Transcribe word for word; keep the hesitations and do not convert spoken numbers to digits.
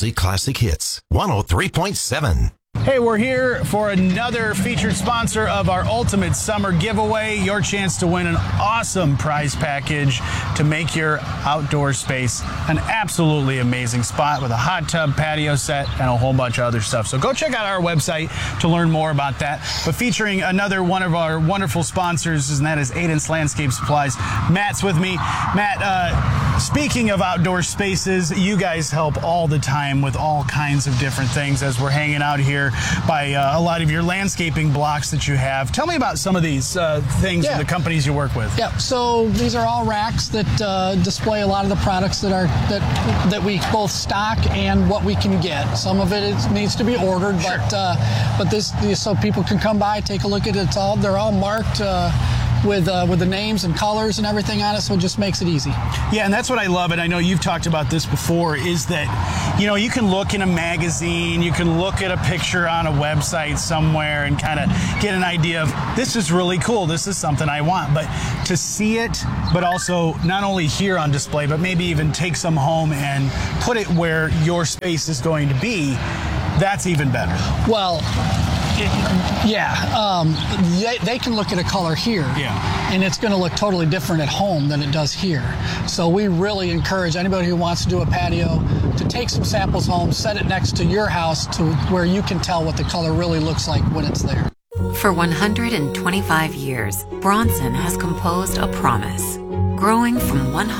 Classic Classic Hits, one oh three point seven. Hey, we're here for another featured sponsor of our Ultimate Summer Giveaway. Your chance to win an awesome prize package to make your outdoor space an absolutely amazing spot with a hot tub, patio set, and a whole bunch of other stuff. So go check out our website to learn more about that. But featuring another one of our wonderful sponsors, and that is Aidance Landscape Supplies. Matt's with me. Matt, uh, speaking of outdoor spaces, you guys help all the time with all kinds of different things as we're hanging out here by uh, a lot of your landscaping blocks that you have. Tell me about some of these uh, things yeah. and the companies you work with. Yeah, so these are all racks that uh, display a lot of the products that are that that we both stock and what we can get. Some of it is, needs to be ordered, sure. but uh, but this, this so people can come by, take a look at it. It's all they're all marked uh, with uh, with the names and colors and everything on it, so it just makes it easy. Yeah, and that's what I love, and I know you've talked about this before, is that, you know, you can look in a magazine, you can look at a picture on a website somewhere and kind of get an idea of, this is really cool, this is something I want. But to see it, but also not only here on display, but maybe even take some home and put it where your space is going to be, that's even better. Well, yeah, um, they, they can look at a color here, yeah. and it's going to look totally different at home than it does here. So we really encourage anybody who wants to do a patio to take some samples home, set it next to your house to where you can tell what the color really looks like when it's there. For one hundred twenty-five years, Bronson has composed a promise, growing from one